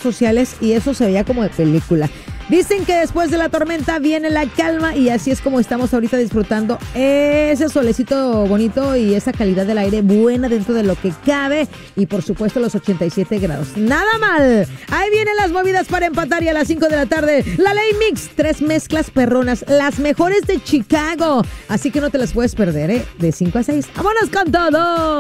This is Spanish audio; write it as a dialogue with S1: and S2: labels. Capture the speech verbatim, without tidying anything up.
S1: sociales y eso se veía como de película. Dicen que después de la tormenta viene la calma y así es como estamos ahorita disfrutando ese solecito bonito y esa calidad del aire buena dentro de lo que cabe y por supuesto los ochenta y siete grados. Nada mal. Ahí vienen las movidas para empatar y a las cinco de la tarde la Ley Mix, tres mezclas perronas, las mejores de Chicago. Así que no te las puedes perder, ¿eh? De cinco a seis. ¡Vámonos con todo!